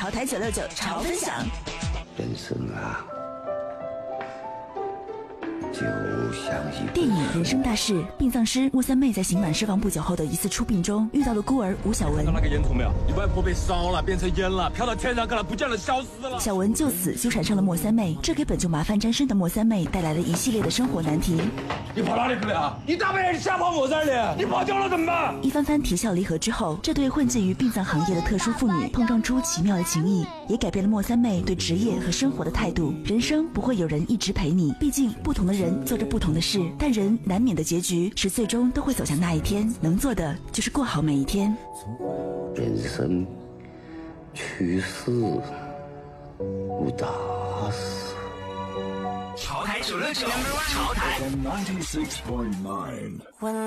潮台969潮分享。 人生啊，就像一电影《人生大事》，殡葬师莫三妹在刑满释放不久后的一次出殡中，遇到了孤儿吴小文。 看到那个烟囱没有？你外婆被烧了，变成烟了，飘到天上去了，不见了，消失了。 小文就此纠缠上了莫三妹，这给本就麻烦沾身的莫三妹带来了一系列的生活难题。 你跑哪里去了？你大半夜瞎跑我这里，你跑丢了怎么办？ 一番番啼笑离合之后，这对混迹于殡葬行业的特殊妇女碰撞出奇妙的情谊，也改变了莫三妹对职业和生活的态度。人生不会有人一直陪你，毕竟不同的人做着不同的事，但人难免的结局是最终都会走向那一天，能做的就是过好每一天。 人生去世无大事。 潮台969，潮台。